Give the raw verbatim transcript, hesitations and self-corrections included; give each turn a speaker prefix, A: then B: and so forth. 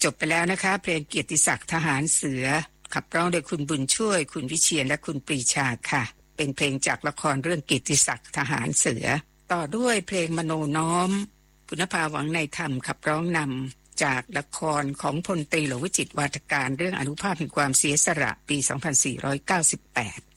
A: จบไปแล้วนะคะเพลงเกียรติศักดิ์ทหารเสือขับร้องโดยคุณบุญช่วยคุณวิเชียรและคุณปรีชาค่ะเป็นเพลงจากละครเรื่องเกียรติศักดิ์ทหารเสือต่อด้วยเพลงมโนน้อมคุณภาหวังในธรรมขับร้องนำจากละครของพลตรีหลวงวิจิตรวาทการเรื่องอนุภาพแห่งความเสียสละปีสองพันสี่ร้อยเก้าสิบแปด